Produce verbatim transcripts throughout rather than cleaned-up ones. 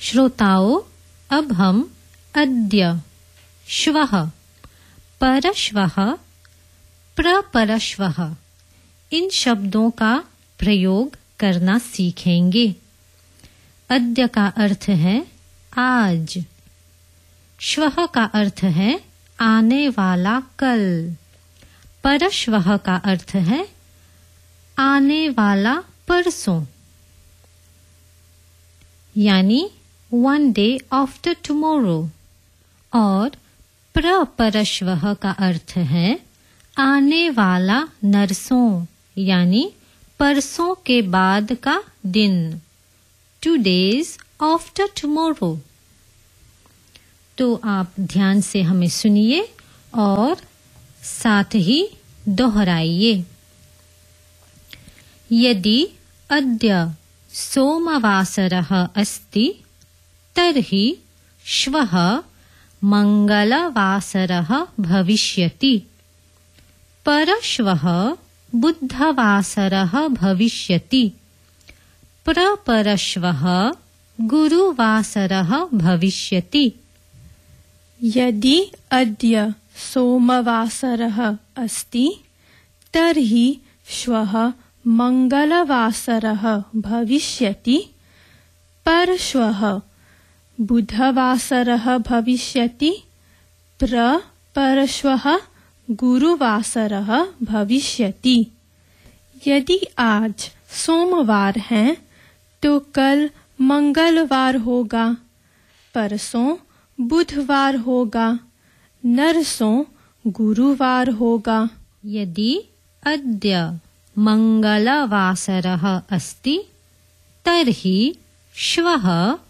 श्रोताओं, अब हम अद्य, श्वः, परश्वः, प्रपरश्वः इन शब्दों का प्रयोग करना सीखेंगे। अद्य का अर्थ है आज, श्वः का अर्थ है आने वाला कल, परश्वः का अर्थ है आने वाला परसों, यानी वन डे आफ्टर टुमारो, और प्रपरश्वः का अर्थ है आने वाला नरसों, यानी परसों के बाद का दिन, टू डेज आफ्टर टुमारो। तो आप ध्यान से हमें सुनिए और साथ ही दोहराइए। यदि अद्य सोमवासरः अस्ति तर्हि श्वः मंगलवासरः भविष्यति, परश्वः बुधवासरः भविष्यति, प्रपरश्वः गुरुवासरः भविष्यति। यदि अद्य सोमवासरः अस्ति तर्हि श्वः मंगलवासरः भविष्यति, परश्वः बुधवासरः भविष्यति, प्रपरश्वः गुरुवासरः भविष्यति। यदि आज सोमवार है तो कल मंगलवार होगा, परसों बुधवार होगा, नरसों गुरुवार होगा। यदि अद्य मंगलवासरः अस्ति तर्हि श्वः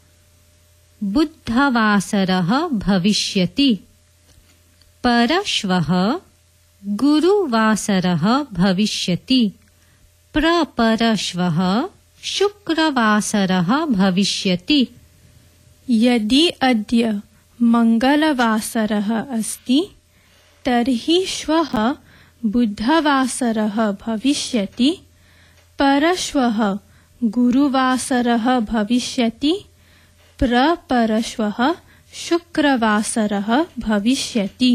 बुधवासरः भविष्यति, परश्वः गुरुवासरः भविष्यति, प्रपरश्वः शुक्रवासरः भविष्यति। यदि अद्य मंगलवासरः अस्ति तर्हि श्वः बुधवासरः भविष्यति, परश्वः गुरुवासरः भविष्यति, प्रपरश्वः शुक्रवासरः भविष्यति।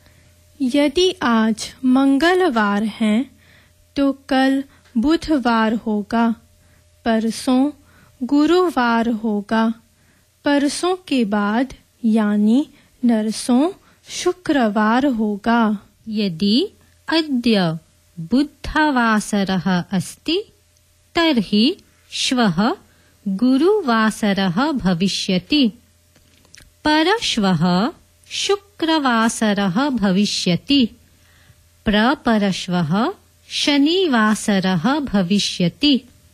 यदि आज मंगलवार है तो कल बुधवार होगा, परसों गुरुवार होगा, परसों के बाद यानी नरसों शुक्रवार होगा। यदि अद्य बुधवासरः अस्ति तर्हि श्वः गुरुवासरः भविष्यति, परश्वः शुक्रवासरः भविष्यति, प्रपरश्वः शनिवासरः भविष्यति।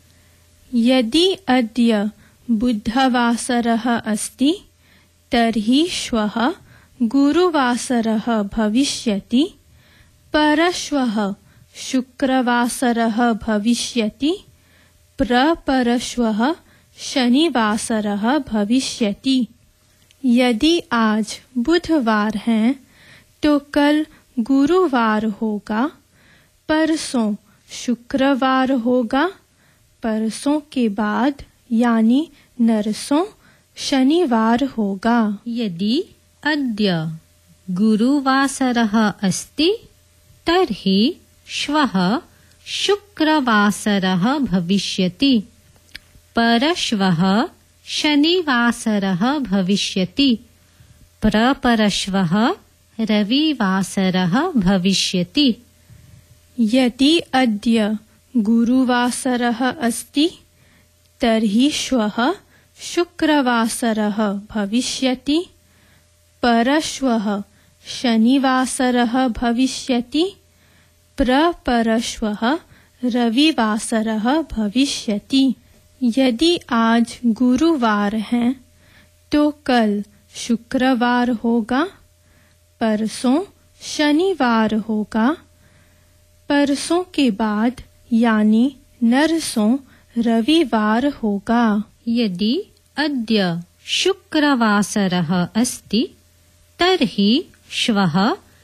यदि अद्य बुधवासरः अस्ति तर्हि श्वः गुरुवासरः भविष्यति, परश्वः शुक्रवासरः भविष्यति, प्रपरश्वः शनिवासरः भविष्यति। यदि आज बुधवार है तो कल गुरुवार होगा, परसों शुक्रवार होगा, परसों के बाद यानी नरसों शनिवार होगा। यदि अद्य गुरुवासरः अस्ति तर्हि श्वः शुक्रवासरः भविष्यति, परश्वः शनिवासरः भविष्यति, प्रपरश्वः रविवासरः भविष्यति। यदि अद्य गुरुवासरः अस्ति तर्हि श्वः शुक्रवासरः भविष्यति, परश्वः शनिवासरः भविष्यति, प्रपरश्वः रविवासरः भविष्यति। यदि आज गुरुवार है तो कल शुक्रवार होगा, परसों शनिवार होगा, परसों के बाद यानी नरसों रविवार होगा। यदि अद्य शुक्रवासरः अस्ति तर्हि श्वः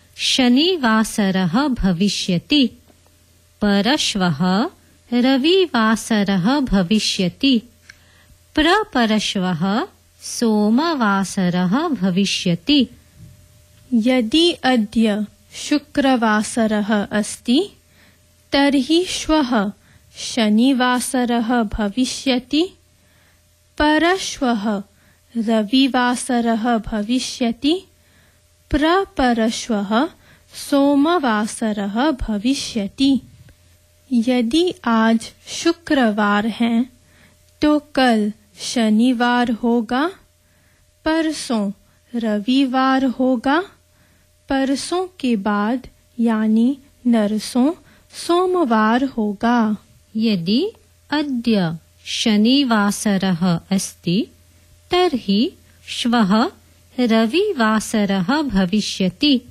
शनिवासरः भविष्यति, परश्वः रविवासरः भविष्यति, प्रपरश्वः सोमवासरः भविष्यति। यदि अद्य शुक्रवासरः अस्ति तर्हि श्वः शनिवासरः भविष्यति। परश्वः रविवासरः भविष्यति। प्रपरश्वः सोमवासरः भविष्यति। यदि आज शुक्रवार है तो कल शनिवार होगा। परसों रविवार होगा। परसों के बाद यानी नरसों सोमवार होगा। यदि अद्य शनिवासरः अस्ति तर्हि श्वः रविवासरः भविष्यति।